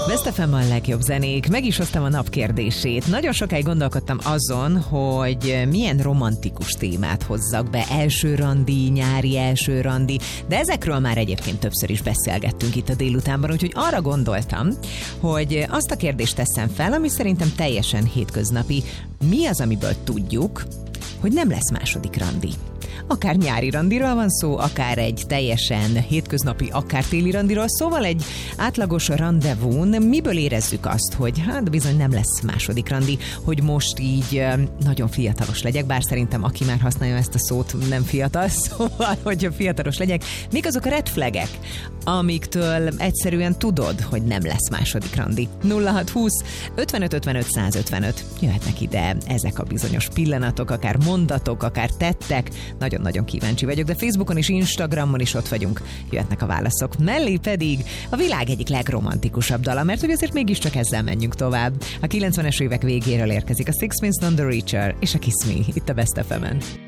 Best FM a legjobb zenék. Meg is hoztam a nap kérdését. Nagyon sokáig gondolkodtam azon, hogy milyen romantikus témát hozzak be. Első randi, nyári első randi. De ezekről már egyébként többször is beszélgettünk itt a délutánban, úgyhogy arra gondoltam, hogy azt a kérdést teszem fel, ami szerintem teljesen hétköznapi. Mi az, amiből tudjuk, hogy nem lesz második randi? Akár nyári randiról van szó, akár egy teljesen hétköznapi, akár téli randiról, szóval egy átlagos randevún miből érezzük azt, hogy hát bizony nem lesz második randi, hogy most így nagyon fiatalos legyek, bár szerintem aki már használja ezt a szót nem fiatal, szóval hogyha fiatalos legyek, mik azok a red flagek, amiktől egyszerűen tudod, hogy nem lesz második randi. 0620 55 55 155. Jöhetnek ide ezek a bizonyos pillanatok, akár mondatok, akár tettek. Nagyon-nagyon kíváncsi vagyok, de Facebookon és Instagramon is ott vagyunk. Jöhetnek a válaszok. Mellé pedig a világ egyik legromantikusabb dala, mert hogy azért mégiscsak ezzel menjünk tovább. A 90-es évek végéről érkezik a Sixpence None the Richer és a Kiss Me itt a Best FM-en.